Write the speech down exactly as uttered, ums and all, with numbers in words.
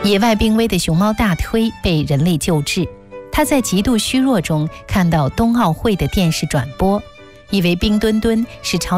野外濒危的熊猫大推被人类救治，他在极度虚弱中看到冬奥会的电视转播，以为冰墩墩是超